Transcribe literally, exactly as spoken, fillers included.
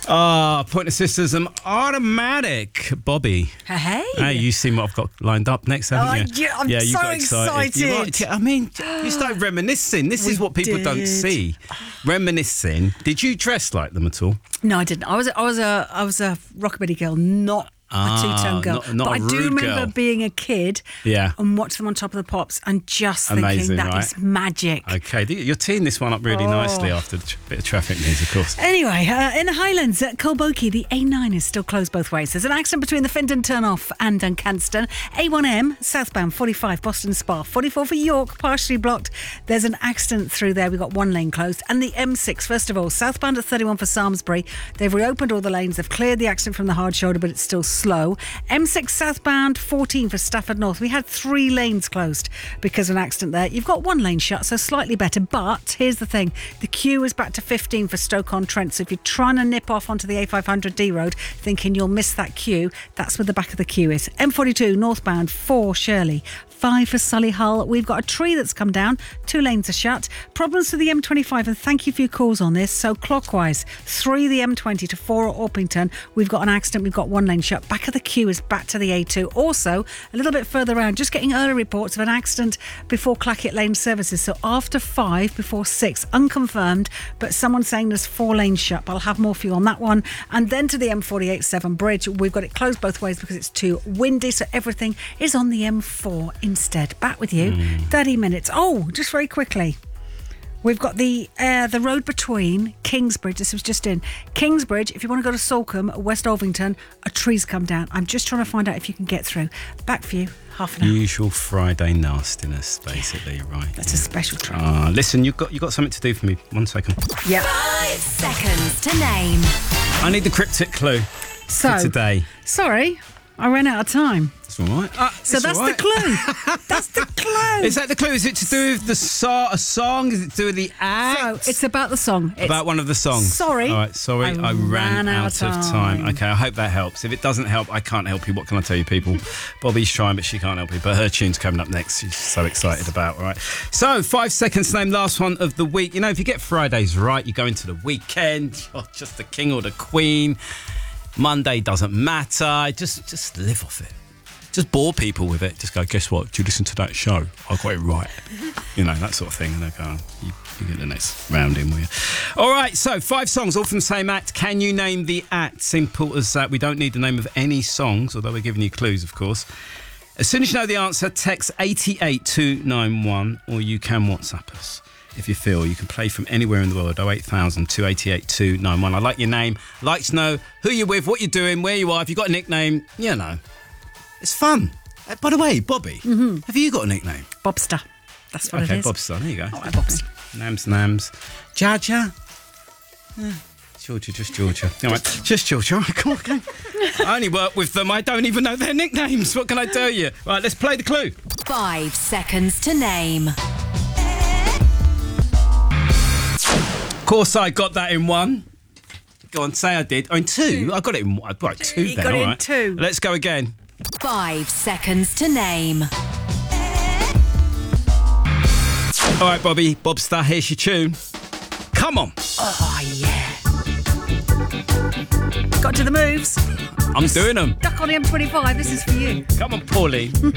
Ah, oh, Pointer Sisters and Automatic. Bobby. Hey. Hey, you seen what I've got lined up next, haven't oh, you? Yeah, I'm yeah, you so got excited. excited. You are, I mean, you started reminiscing. This We is what people did. don't see. Reminiscing. Did you dress like them at all? No, I didn't. I was I was a I was a rockabilly girl, not Ah, a two-tone girl. not- not but a I do rude remember girl. being a kid Yeah. and watching them on Top of the Pops and just Amazing, thinking that right? is magic. Okay, you're teeing this one up really Oh. nicely after a bit of traffic news, of course. Anyway, uh, in the Highlands at Colbokie, the A nine is still closed both ways. There's an accident between the Findon turnoff and Duncanston. A one M, southbound, forty-five, Boston Spa. forty-four for York, partially blocked. There's an accident through there. We've got one lane closed. And the M six, first of all, southbound at thirty-one for Samlesbury. They've reopened all the lanes. They've cleared the accident from the hard shoulder, but it's still slow. M six southbound, fourteen for Stafford North. We had three lanes closed because of an accident there. You've got one lane shut, so slightly better. But here's the thing. The queue is back to fifteen for Stoke-on-Trent. So if you're trying to nip off onto the A five hundred D road thinking you'll miss that queue, that's where the back of the queue is. M forty-two northbound, four Shirley. Five for Solihull. We've got a tree that's come down. Two lanes are shut. Problems to the M twenty-five, and thank you for your calls on this. So clockwise, three the M twenty to four at Orpington. We've got an accident. We've got one lane shut. Back of the queue is back to the A two. Also, a little bit further around, just getting early reports of an accident before Clackett Lane services. So after five, before six, unconfirmed, but someone saying there's four lanes shut. But I'll have more for you on that one. And then to the M forty-eight Severn Bridge. We've got it closed both ways because it's too windy. So everything is on the M four instead. Back with you. Mm. thirty minutes. Oh, just very quickly. We've got the uh, the road between Kingsbridge. This was just in Kingsbridge. If you want to go to Salcombe, West Ovington, a tree's come down. I'm just trying to find out if you can get through. Back for you. Half an hour. Usual Friday nastiness, basically, yeah. Right? That's yeah. a special treat. Uh, listen, you've got you got something to do for me. One second. Yeah. Five seconds to name. I need the cryptic clue So for today. sorry, I ran out of time. That's all right. Uh, So it's that's all right. the clue. That's the clue. Is that the clue? Is it to do with the so- a song? Is it to do with the act? So it's about the song. It's About one of the songs. Sorry. All right, sorry. I, I ran, ran out, out of of time. time. Okay, I hope that helps. If it doesn't help, I can't help you. What can I tell you, people? Bobby's trying, but she can't help you. But her tune's coming up next. She's so excited about, all right? So, five seconds to name last one of the week. You know, if you get Fridays right, you go into the weekend. You're just the king or the queen. Monday doesn't matter. Just, just live off it. Just bore people with it. Just go, guess what? Do you listen to that show? I got it right. You know, that sort of thing. And they go, you, you get the next round in, will you? All right, so five songs, all from the same act. Can you name the act? Simple as that. We don't need the name of any songs, although we're giving you clues, of course. As soon as you know the answer, text eight eight two nine one, or you can WhatsApp us. If you feel you can play from anywhere in the world, oh eight thousand, two eight eight, two nine one. I like your name. Like to know who you're with, what you're doing, where you are. If you've got a nickname, you know. It's fun. Uh, by the way, Bobby, mm-hmm. have you got a nickname? Bobster. That's what okay, it is. Bobster. There you go. All right, Bobster. Nams, Nams. Jaja. Yeah. Georgia, just Georgia. All right, just Georgia. All right, come on, come on. I only work with them. I don't even know their nicknames. What can I tell you? Right, let's play the clue. Five seconds to name. Of course, I got that in one. Go on, say I did. Oh, in two? I got it in one. Right, two You then. got it all in right. two. Let's go again. Five seconds to name. All right, Bobby. Bobster, here's your tune. Come on. Oh, yeah. Got to the moves. I'm doing them. Duck on the M twenty-five. This is for you. Come on, Pauline.